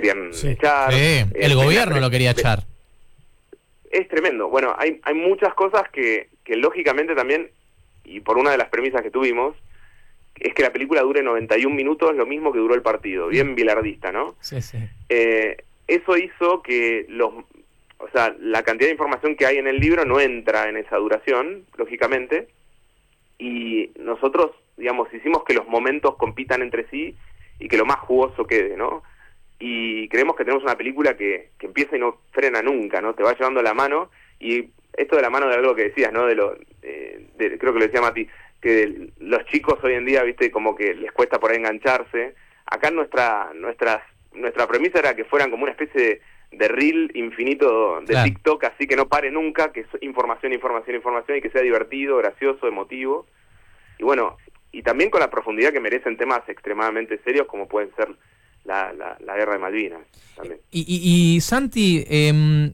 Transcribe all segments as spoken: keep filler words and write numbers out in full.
querían Sí. echar. Sí, eh, el gobierno de- lo quería de- echar. Es tremendo. Bueno, hay, hay muchas cosas que, que lógicamente también, y por una de las premisas que tuvimos, es que la película dure noventa y un minutos, lo mismo que duró el partido, bien bilardista, ¿no? Sí, sí. Eh, eso hizo que los, o sea, la cantidad de información que hay en el libro no entra en esa duración, lógicamente, y nosotros, digamos, hicimos que los momentos compitan entre sí y que lo más jugoso quede, ¿no? Y creemos que tenemos una película que, que empieza y no frena nunca, ¿no? Te va llevando la mano, y esto de la mano de algo que decías, ¿no? De lo, eh, de, creo que lo decía Mati, que los chicos hoy en día, viste, como que les cuesta por ahí engancharse. Acá nuestra, nuestras, nuestra premisa era que fueran como una especie de, de reel infinito de Claro. TikTok, así que no pare nunca, que es información, información, información, y que sea divertido, gracioso, emotivo. Y bueno, y también con la profundidad que merecen temas extremadamente serios como pueden ser la, la, la guerra de Malvinas también. Y, y, y Santi, eh,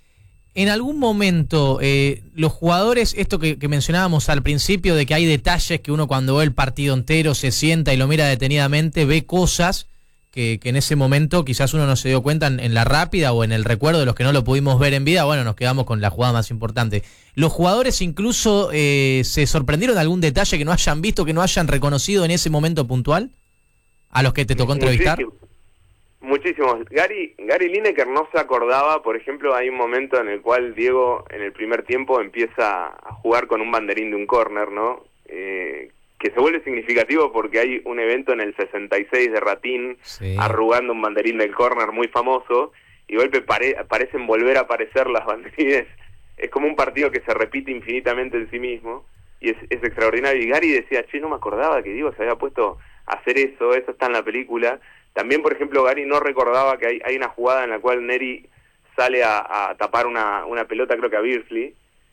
en algún momento eh, los jugadores, esto que, que mencionábamos al principio, de que hay detalles que uno cuando ve el partido entero se sienta y lo mira detenidamente, ve cosas que, que en ese momento quizás uno no se dio cuenta en, en la rápida o en el recuerdo de los que no lo pudimos ver en vida. Bueno, nos quedamos con la jugada más importante. ¿Los jugadores incluso eh, se sorprendieron de algún detalle que no hayan visto, que no hayan reconocido en ese momento puntual? ¿A los que te tocó entrevistar? Muchísimo. Muchísimos. Gary, Gary Lineker no se acordaba, por ejemplo, hay un momento en el cual Diego en el primer tiempo empieza a jugar con un banderín de un córner, ¿no? Eh, que se vuelve significativo porque hay un evento en el sesenta y seis de Ratín, Sí. arrugando un banderín del córner muy famoso, y de golpe pare, parecen volver a aparecer las banderines. Es como un partido que se repite infinitamente en sí mismo, y es, es extraordinario. Y Gary decía, che, no me acordaba que Diego se había puesto a hacer eso, eso está en la película. También, por ejemplo, Gary no recordaba que hay, hay una jugada en la cual Neri sale a, a tapar una, una pelota, creo que a Beardsley,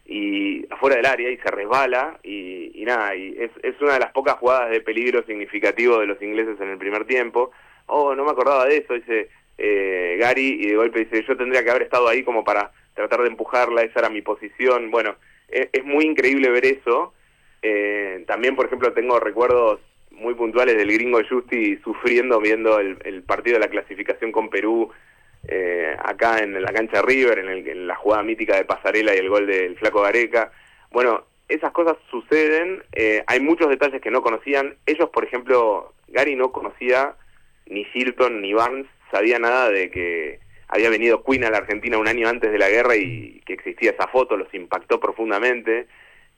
y afuera del área, y se resbala, y, y nada, y es, es una de las pocas jugadas de peligro significativo de los ingleses en el primer tiempo. Oh, no me acordaba de eso, dice eh, Gary, y de golpe dice, yo tendría que haber estado ahí como para tratar de empujarla, esa era mi posición. Bueno, es, es muy increíble ver eso. Eh, también, por ejemplo, tengo recuerdos muy puntuales del gringo Justi sufriendo viendo el, el partido de la clasificación con Perú, eh, acá en la cancha River, en, el, en la jugada mítica de Pasarela y el gol del Flaco Gareca. Bueno, esas cosas suceden, eh, hay muchos detalles que no conocían. Ellos, por ejemplo, Gary no conocía ni Hilton ni Barnes, sabía nada de que había venido Queen a la Argentina un año antes de la guerra y que existía esa foto, los impactó profundamente.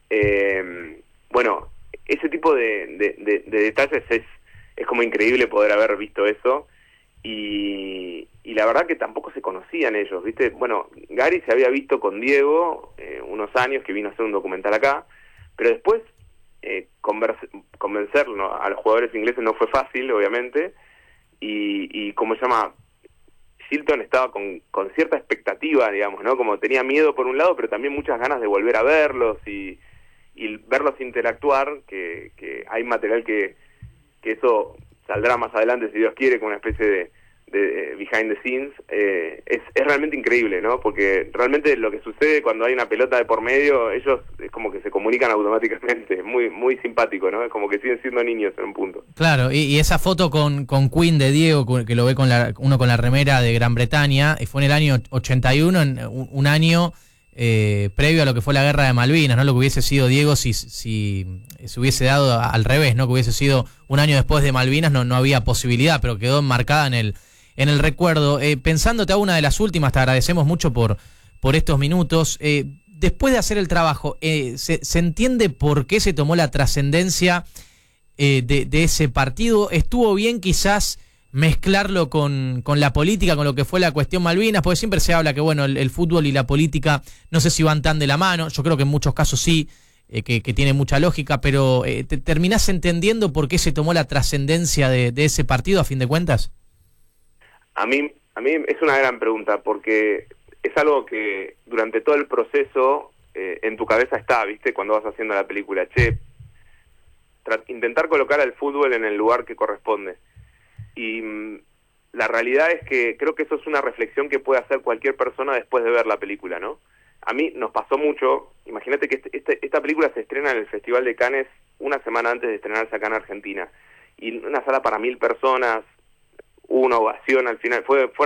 Eh, bueno, ese tipo de, de, de, de detalles es, es como increíble poder haber visto eso, y, y la verdad que tampoco se conocían ellos, ¿viste? Bueno, Gary se había visto con Diego eh, unos años, que vino a hacer un documental acá, pero después eh, converse, convencerlo, ¿no?, a los jugadores ingleses no fue fácil, obviamente, y, y ¿cómo se llama? Hilton estaba con, con cierta expectativa, digamos, ¿no? Como tenía miedo por un lado, pero también muchas ganas de volver a verlos y y verlos interactuar, que, que hay material que, que eso saldrá más adelante, si Dios quiere, con una especie de, de, de behind the scenes. Eh, es, es realmente increíble, ¿no? Porque realmente lo que sucede cuando hay una pelota de por medio, ellos es como que se comunican automáticamente, muy muy simpático, ¿no? Es como que siguen siendo niños en un punto. Claro, y, y esa foto con, con Queen de Diego, que lo ve con la, uno con la remera de Gran Bretaña, y fue en el año ochenta y uno, en un, un año eh, previo a lo que fue la guerra de Malvinas, ¿no? Lo que hubiese sido Diego si, si se hubiese dado al revés, ¿no? Que hubiese sido un año después de Malvinas, no, no había posibilidad, pero quedó enmarcada en el, en el recuerdo. Eh, pensándote a una de las últimas, te agradecemos mucho por, por estos minutos. Eh, después de hacer el trabajo, eh, ¿se, ¿se entiende por qué se tomó la trascendencia eh, de, de ese partido? ¿Estuvo bien quizás mezclarlo con, con la política, con lo que fue la cuestión Malvinas? Porque siempre se habla que bueno, el, el fútbol y la política no sé si van tan de la mano. Yo creo que en muchos casos sí, eh, que, que tiene mucha lógica, pero eh, ¿te terminás entendiendo por qué se tomó la trascendencia de, de ese partido a fin de cuentas? A mí, a mí es una gran pregunta, porque es algo que durante todo el proceso eh, en tu cabeza está, ¿viste? Cuando vas haciendo la película, che, intentar colocar al fútbol en el lugar que corresponde. Y mmm, la realidad es que creo que eso es una reflexión que puede hacer cualquier persona después de ver la película, ¿no? A mí nos pasó mucho. Imagínate que este, este, esta película se estrena en el Festival de Cannes una semana antes de estrenarse acá en Argentina, y una sala para mil personas, hubo una ovación al final, fue, fue